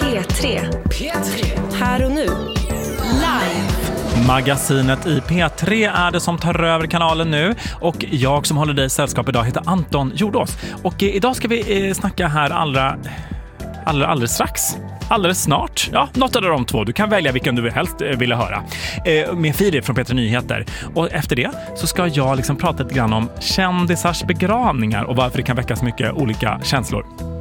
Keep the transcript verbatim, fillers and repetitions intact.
P tre. P tre. Här och nu. Live. Magasinet i P tre är det som tar över kanalen nu. Och jag som håller dig i sällskap idag heter Anton Jordås. Och eh, idag ska vi eh, snacka här allra, allra, alldeles strax. Alldeles snart. Ja, något av de två. Du kan välja vilken du helst vill höra. Eh, med Filip från P tre Nyheter. Och efter det så ska jag liksom prata lite grann om kändisars begravningar och varför det kan väcka så mycket olika känslor.